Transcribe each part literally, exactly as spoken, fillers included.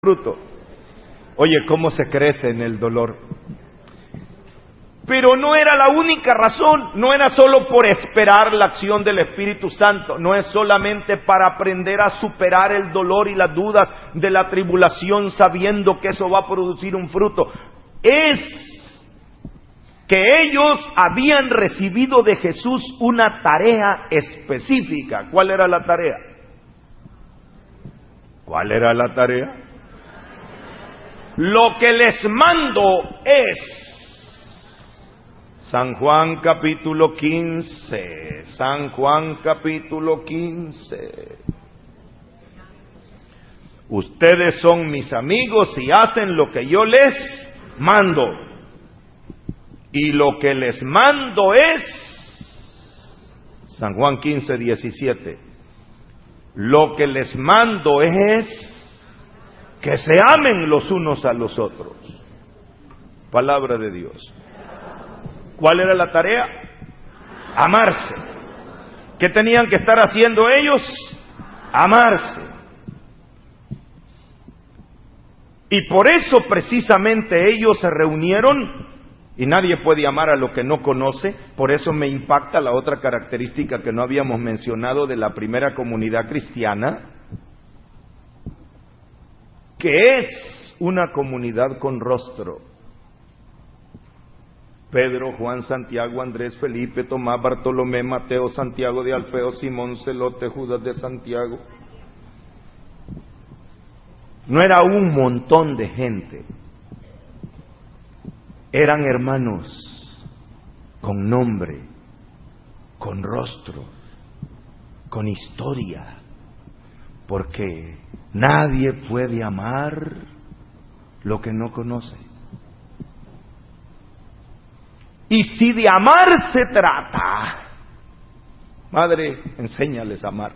fruto. Oye, ¿cómo se crece en el dolor? Pero no era la única razón, no era solo por esperar la acción del Espíritu Santo, no es solamente para aprender a superar el dolor y las dudas de la tribulación sabiendo que eso va a producir un fruto. Es que ellos habían recibido de Jesús una tarea específica. ¿Cuál era la tarea? ¿Cuál era la tarea? Lo que les mando es San Juan capítulo quince, San Juan capítulo quince. Ustedes son mis amigos y hacen lo que yo les mando. Y lo que les mando es San Juan quince, diecisiete. Lo que les mando es que se amen los unos a los otros. Palabra de Dios. ¿Cuál era la tarea? Amarse. ¿Qué tenían que estar haciendo ellos? Amarse. Y por eso precisamente ellos se reunieron, y nadie puede amar a lo que no conoce. Por eso me impacta la otra característica que no habíamos mencionado de la primera comunidad cristiana, que es una comunidad con rostro. Pedro, Juan, Santiago, Andrés, Felipe, Tomás, Bartolomé, Mateo, Santiago de Alfeo, Simón, Celote, Judas de Santiago. No era un montón de gente. Eran hermanos con nombre, con rostro, con historia. Porque nadie puede amar lo que no conoce. Y si de amar se trata, madre, enséñales a amar.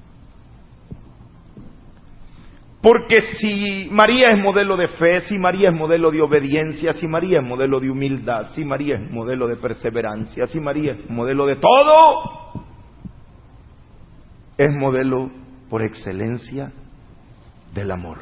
Porque si María es modelo de fe, si María es modelo de obediencia, si María es modelo de humildad, si María es modelo de perseverancia, si María es modelo de todo, es modelo por excelencia del amor.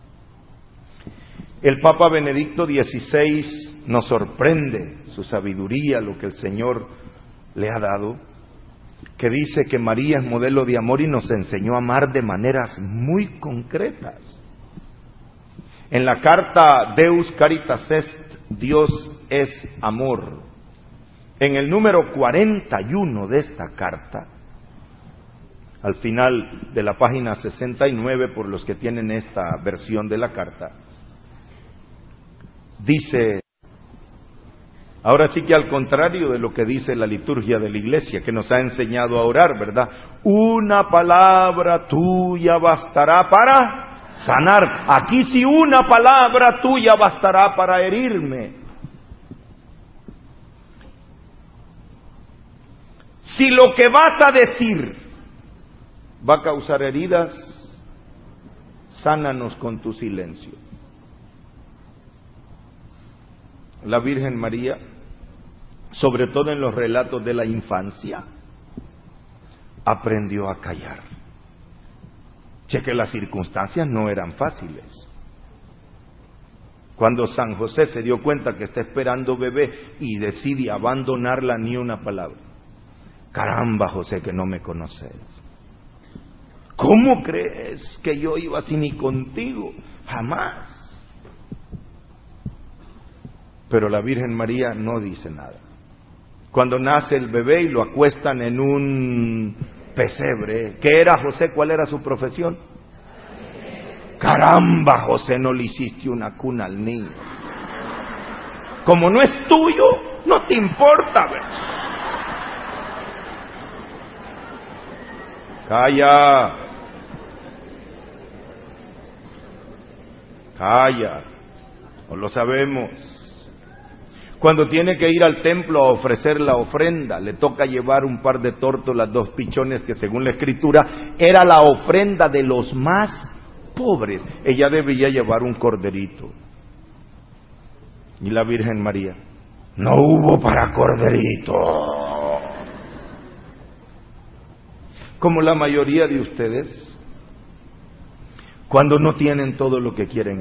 El Papa Benedicto dieciséis nos sorprende su sabiduría, lo que el Señor le ha dado, que dice que María es modelo de amor y nos enseñó a amar de maneras muy concretas. En la carta Deus Caritas Est, Dios es amor, en el número cuarenta y uno de esta carta, al final de la página sesenta y nueve, por los que tienen esta versión de la carta, dice, ahora sí que al contrario de lo que dice la liturgia de la iglesia, que nos ha enseñado a orar, ¿verdad? Una palabra tuya bastará para sanar. Aquí sí, una palabra tuya bastará para herirme. Si lo que vas a decir va a causar heridas, sánanos con tu silencio. La Virgen María, sobre todo en los relatos de la infancia, aprendió a callar. Cheque, las circunstancias no eran fáciles. Cuando San José se dio cuenta que está esperando bebé y decide abandonarla, ni una palabra. Caramba, José, que no me conoces. ¿Cómo crees que yo iba así ni contigo? Jamás. Pero la Virgen María no dice nada. Cuando nace el bebé y lo acuestan en un pesebre, ¿qué era José? ¿Cuál era su profesión? Caramba, José, no le hiciste una cuna al niño. Como no es tuyo, no te importa, ¿verdad? Calla. Calla. No lo sabemos. Cuando tiene que ir al templo a ofrecer la ofrenda, le toca llevar un par de tórtolas, dos pichones, que según la escritura era la ofrenda de los más pobres. Ella debía llevar un corderito. Y la Virgen María, no hubo para corderito. Como la mayoría de ustedes, cuando no tienen todo lo que quieren